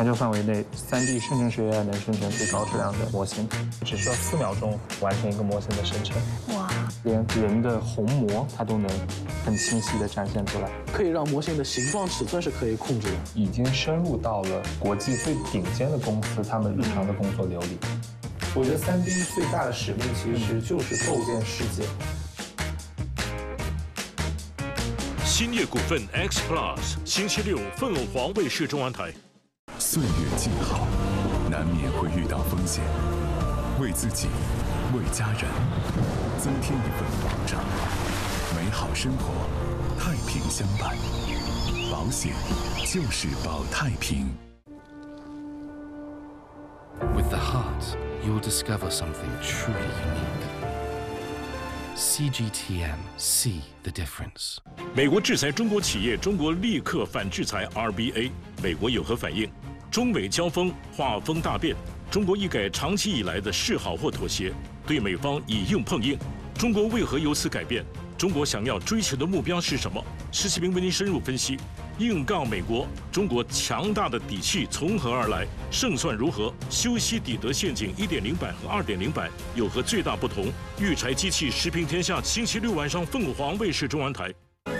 全球范围内3D 生成学 AI 能生成最高质量的模型，只需要4秒钟完成一个模型的生成。哇！连人的虹膜它都能很清晰地展现出来， 可以让模型的形状、尺寸是可以控制的， 已经深入到了国际最顶尖的公司他们日常的工作流里。我觉得3D 最大的使命其实就是构建世界。 兴业股份 X Plus 星期6凤凰卫视中文台。 岁月静好，难免会遇到风险，为自己，为家人，增添一份保障，美好生活，太平相伴。保险就是保太平。 With the heart, you'll discover something truly unique. CGTN, see the difference. 美国制裁中国企业，中国立刻反制裁 RBA， 美国有何反应？中美交锋，画风大变，中国一改长期以来的示好或妥协，对美方以硬碰硬。中国为何由此改变？中国想要追求的目标是什么？施启明为您深入分析。硬杠美国，中国强大的底气从何而来？胜算如何？修昔底德陷阱1.0版和2.0版有何最大不同？育柴机器时评天下，星期6晚上凤凰卫视中文台。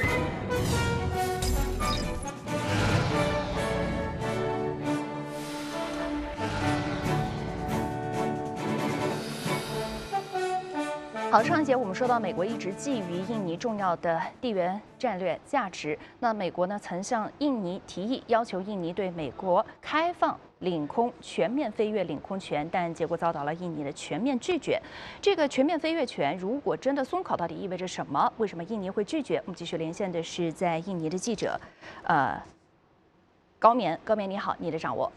好，上一节我们说到，美国一直觊觎印尼重要的地缘战略价值。那美国呢，曾向印尼提议，要求印尼对美国开放领空、全面飞越领空权，但结果遭到了印尼的全面拒绝。这个全面飞越权如果真的松口，到底意味着什么？为什么印尼会拒绝？我们继续连线的是在印尼的记者，高棉你好，你的掌握。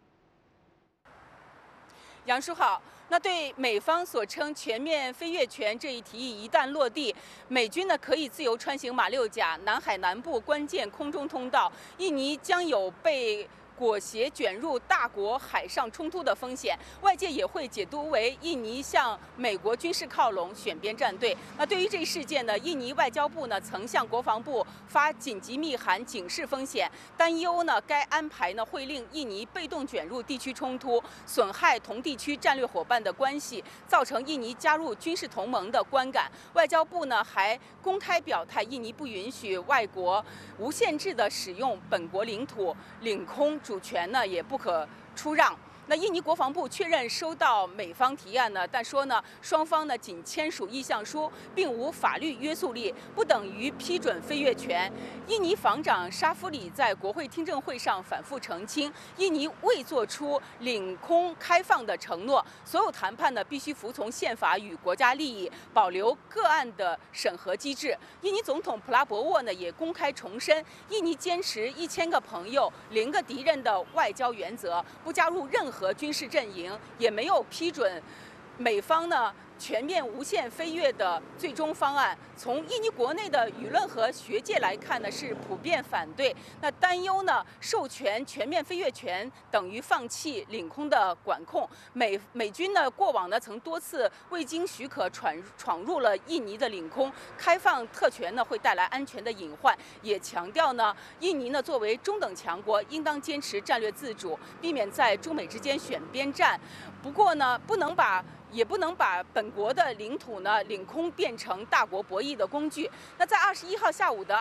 杨叔好。那对美方所称全面飞越权这一提议一旦落地，美军呢可以自由穿行马六甲、南海南部关键空中通道，印尼将有被裹挟卷入大国海上冲突的风险，外界也会解读为印尼向美国军事靠拢、选边站队。那对于这一事件呢，印尼外交部呢曾向国防部发紧急密函警示风险，担忧呢该安排呢会令印尼被动卷入地区冲突，损害同地区战略伙伴的关系，造成印尼加入军事同盟的观感。外交部呢还公开表态，印尼不允许外国无限制地使用本国领土、领空。主权呢也不可出让。那印尼国防部确认收到美方提案呢，但说呢双方呢仅签署意向书，并无法律约束力，不等于批准飞越权。印尼防长沙夫里在国会听证会上反复澄清，印尼未做出领空开放的承诺，所有谈判呢必须服从宪法与国家利益，保留个案的审核机制。印尼总统普拉博沃呢也公开重申，印尼坚持1000个朋友、0个敌人的外交原则，不加入任何军事阵营，也没有批准美方呢全面无限飞越的最终方案。从印尼国内的舆论和学界来看呢，是普遍反对。那担忧呢，授权全面飞越权等于放弃领空的管控。美军呢，过往呢曾多次未经许可闯入了印尼的领空，开放特权呢会带来安全的隐患。也强调呢，印尼呢作为中等强国，应当坚持战略自主，避免在中美之间选边站。不过呢，也不能把本国的领土呢领空变成大国博弈的工具。那在21号下午的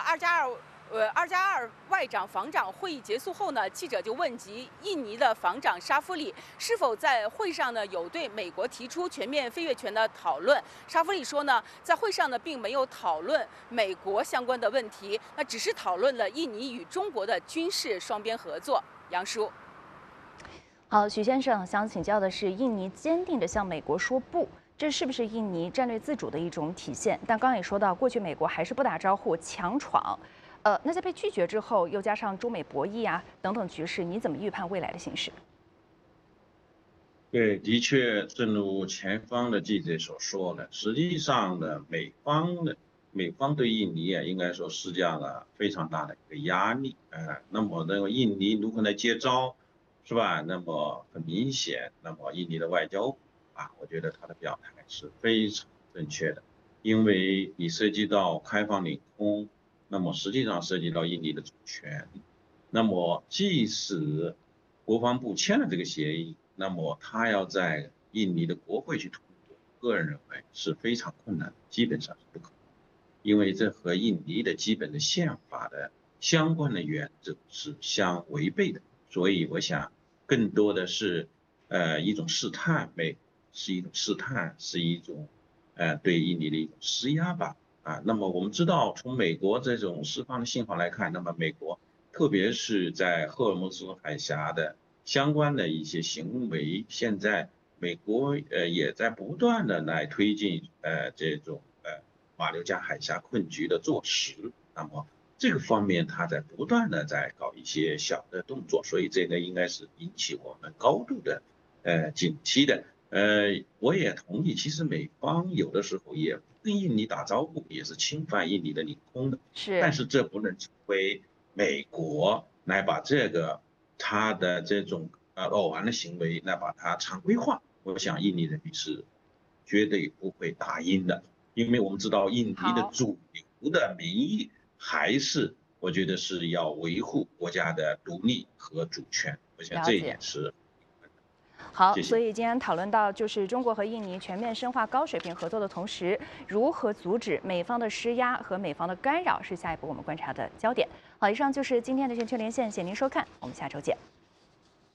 2+2外长防长会议结束后呢，记者就问及印尼的防长沙夫里是否在会上呢有对美国提出全面飞越权的讨论。沙夫里说呢，在会上呢并没有讨论美国相关的问题，那只是讨论了印尼与中国的军事双边合作。杨叔。 好，许先生想请教的是，印尼坚定地向美国说不，这是不是印尼战略自主的一种体现？但刚刚也说到，过去美国还是不打招呼，强闯。那在被拒绝之后，又加上中美博弈啊等等局势，你怎么预判未来的形势？ 对，的确，正如前方的记者所说的，实际上呢，美方对印尼啊，应该说施加了非常大的一个压力。那么认为印尼如何来接招？是吧？那么很明显，那么印尼的外交啊，我觉得他的表态是非常正确的，因为你涉及到开放领空，那么实际上涉及到印尼的主权，那么即使国防部签了这个协议，那么他要在印尼的国会去通过，个人认为是非常困难的，基本上是不可能，因为这和印尼的基本的宪法的相关的原则是相违背的。所以我想，更多的是一种试探，是一种试探，是一种对印尼的一种施压吧。那么我们知道，从美国这种释放的信号来看，那么美国特别是在赫尔墨斯海峡的相关的一些行为，现在美国也在不断的来推进这种马六甲海峡困局的坐实。那么这个方面，它在不断的在搞一些小的动作，所以这个应该是引起我们高度的警惕的。我也同意，其实美方有的时候也不跟印尼打招呼，也是侵犯印尼的领空的。 是， 但是这不能成为美国来把这个他的这种偶然的行为来把它常规化。我想印尼人民是绝对不会答应的，因为我们知道印尼的主流的民意还是我觉得是要维护国家的独立和主权。我想这一点是。 好，所以今天讨论到，就是中国和印尼全面深化高水平合作的同时，如何阻止美方的施压和美方的干扰，是下一步我们观察的焦点。好，以上就是今天的全球连线，谢谢您收看，我们下周见。